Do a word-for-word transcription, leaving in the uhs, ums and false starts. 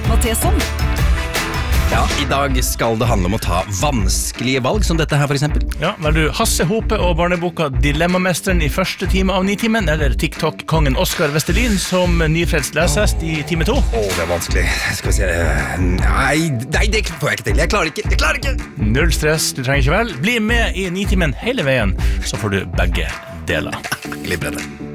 kvarter sånn. Ja, i dag skal det handle om å ta vanskelige valg, som dette her for eksempel. Ja, vel du, Hasse Hope og barneboka Dilemmamesteren i første time av Nitimen, eller TikTok-kongen Oskar Vestelin som nyfrelst lesest i time to? Åh, det er vanskelig. Skal vi se... Nei, nei, det får jeg ikke til. Jeg klarer ikke, jeg klarer ikke. Null stress, du trenger ikke vel. Bli med i Nitimen hele veien, så får du begge deler. Glibrende.